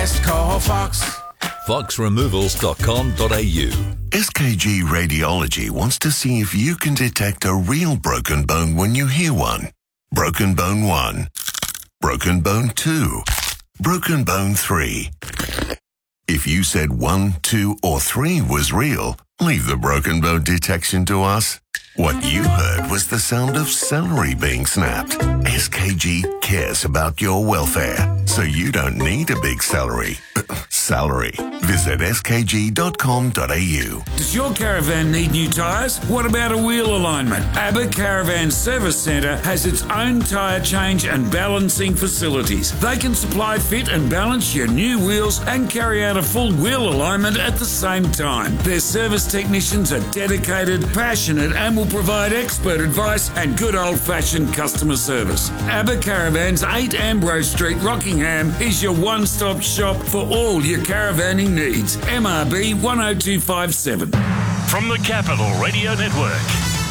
Call Fox. foxremovals.com.au. SKG Radiology wants to see if you can detect a real broken bone when you hear one. Broken bone 1. Broken bone 2. Broken bone 3. If you said 1, 2, or 3 was real, leave the broken bone detection to us. What you heard was the sound of celery being snapped. SKG cares about your welfare, so you don't need a big salary. Visit skg.com.au. Does your caravan need new tyres? What about a wheel alignment? ABBA Caravan Service Centre has its own tyre change and balancing facilities. They can supply, fit and balance your new wheels and carry out a full wheel alignment at the same time. Their service technicians are dedicated, passionate and will provide expert advice and good old-fashioned customer service. ABBA Caravans, 8 Ambrose Street, Rockingham is your one-stop shop for all your caravanning needs. MRB 10257. From the Capital Radio Network,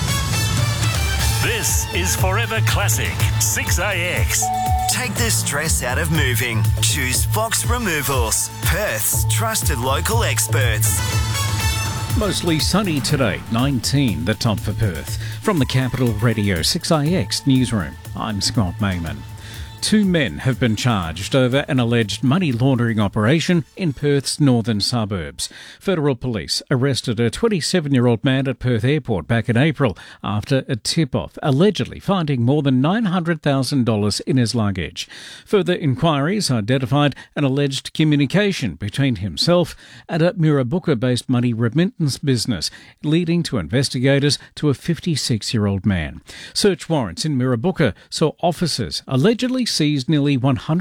this is Forever Classic 6AX. Take the stress out of moving. Choose Fox Removals, Perth's trusted local experts. Mostly sunny today, 19 the top for Perth. From the Capital Radio 6IX newsroom, I'm Scott Mayman. 2 men have been charged over an alleged money laundering operation in Perth's northern suburbs. Federal police arrested a 27-year-old man at Perth Airport back in April after a tip-off allegedly finding more than $900,000 in his luggage. Further inquiries identified an alleged communication between himself and a Mirrabooka-based money remittance business, leading to investigators to a 56-year-old man. Search warrants in Mirrabooka saw officers allegedly seized nearly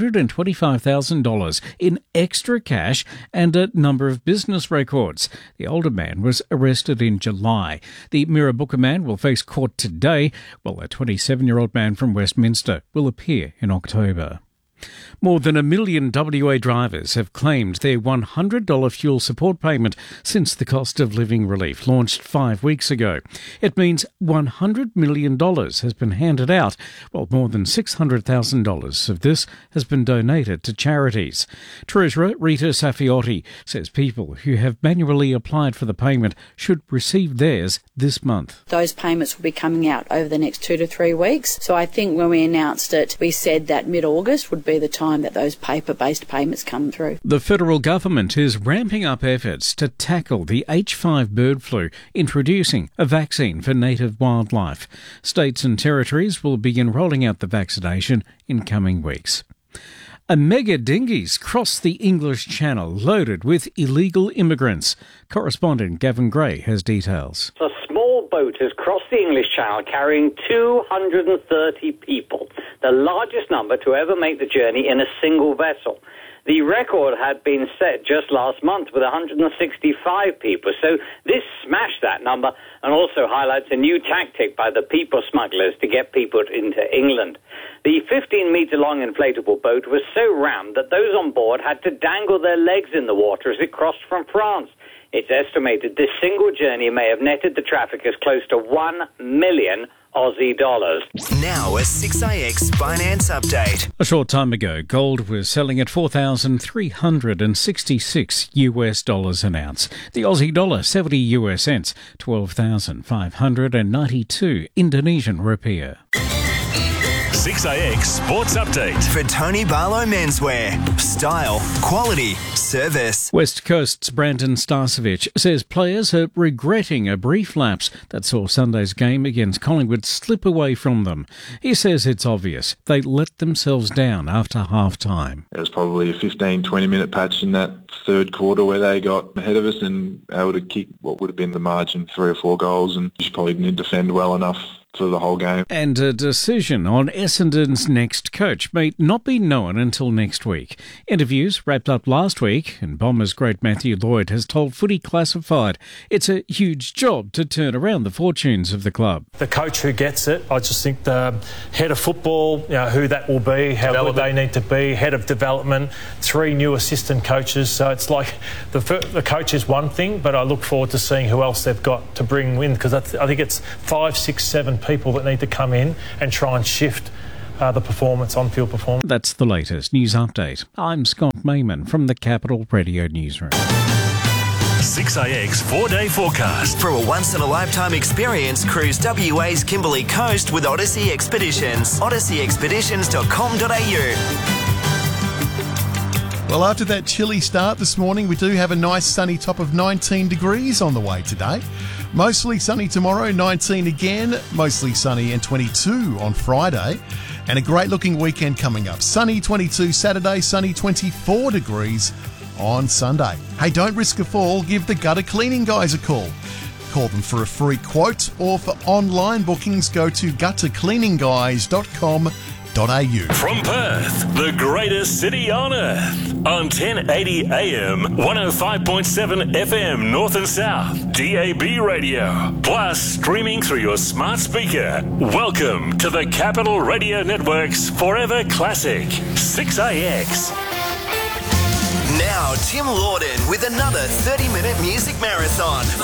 $125,000 in extra cash and a number of business records. The older man was arrested in July. The Mirrabooka man will face court today, while a 27-year-old man from Westminster will appear in October. More than 1 million WA drivers have claimed their $100 fuel support payment since the cost of living relief launched 5 weeks ago. It means $100 million has been handed out, while more than $600,000 of this has been donated to charities. Treasurer Rita Safiotti says people who have manually applied for the payment should receive theirs this month. Those payments will be coming out over the next 2 to 3 weeks. So I think when we announced it, we said that mid-August would be the time that those paper-based payments come through. The federal government is ramping up efforts to tackle the H5 bird flu, introducing a vaccine for native wildlife. States and territories will begin rolling out the vaccination in coming weeks. A mega dinghy's crossed the English Channel loaded with illegal immigrants. Correspondent Gavin Gray has details. A small boat has crossed the English Channel carrying 230 people, the largest number to ever make the journey in a single vessel. The record had been set just last month with 165 people, so this smashed that number and also highlights a new tactic by the people smugglers to get people into England. The 15-metre-long inflatable boat was so rammed that those on board had to dangle their legs in the water as it crossed from France. It's estimated this single journey may have netted the traffickers close to $1 million Aussie dollars. Now a 6IX finance update. A short time ago, gold was selling at $4,366 US dollars an ounce. The Aussie dollar 70 US cents, 12,592 Indonesian rupiah. 6AX Sports Update. For Tony Barlow Menswear. Style, quality, service. West Coast's Brandon Starcevic says players are regretting a brief lapse that saw Sunday's game against Collingwood slip away from them. He says it's obvious they let themselves down after half-time. It was probably a 15-20 minute patch in that third quarter where they got ahead of us and able to kick what would have been the margin, 3 or 4 goals, and just probably didn't defend well enough for the whole game. And a decision on Essendon's next coach may not be known until next week. Interviews wrapped up last week, and Bombers great Matthew Lloyd has told Footy Classified it's a huge job to turn around the fortunes of the club. The coach who gets it, I just think the head of football, who that will be, how good they need to be, head of development, 3 new assistant coaches. So it's like the coach is one thing, but I look forward to seeing who else they've got to bring in, because I think it's 5, 6, 7 people that need to come in and try and shift the performance, on-field performance. That's the latest news update. I'm Scott Mayman from the Capital Radio Newsroom. 6AX 4-day forecast. For a once-in-a-lifetime experience, cruise WA's Kimberley Coast with Odyssey Expeditions. odysseyexpeditions.com.au. Well, after that chilly start this morning, we do have a nice sunny top of 19 degrees on the way today. Mostly sunny tomorrow, 19 again, mostly sunny and 22 on Friday. And a great-looking weekend coming up. Sunny 22 Saturday, sunny 24 degrees on Sunday. Hey, don't risk a fall. Give the gutter cleaning guys a call. Call them for a free quote, or for online bookings, go to guttercleaningguys.com.au. From Perth, the greatest city on earth. On 1080 AM, 105.7 FM North and South, DAB radio. Plus, streaming through your smart speaker. Welcome to the Capital Radio Network's Forever Classic, 6AX. Now, Tim Lawden with another 30-minute music marathon.